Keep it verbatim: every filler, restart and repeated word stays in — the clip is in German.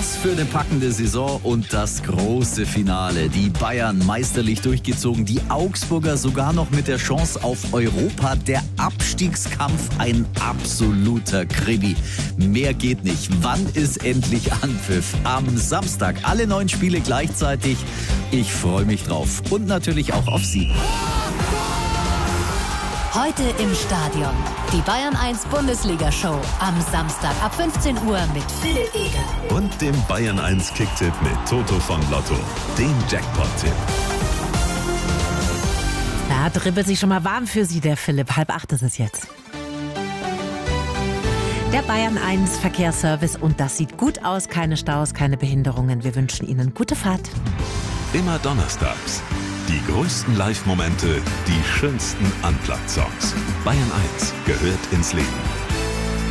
Was für eine packende Saison und das große Finale. Die Bayern meisterlich durchgezogen, die Augsburger sogar noch mit der Chance auf Europa. Der Abstiegskampf ein absoluter Krimi. Mehr geht nicht. Wann ist endlich Anpfiff? Am Samstag. Alle neun Spiele gleichzeitig. Ich freue mich drauf. Und natürlich auch auf Sie. Heute im Stadion. Die Bayern eins Bundesliga-Show. Am Samstag ab fünfzehn Uhr mit Philipp Eger. Und dem Bayern eins Kicktipp mit Toto von Lotto. Dem Jackpot-Tipp. Da dribbelt sich schon mal warm für Sie, der Philipp. Halb acht ist es jetzt. Der Bayern eins Verkehrsservice. Und das sieht gut aus. Keine Staus, keine Behinderungen. Wir wünschen Ihnen gute Fahrt. Immer donnerstags. Die größten Live-Momente, die schönsten Unplugged-Songs. Bayern eins gehört ins Leben.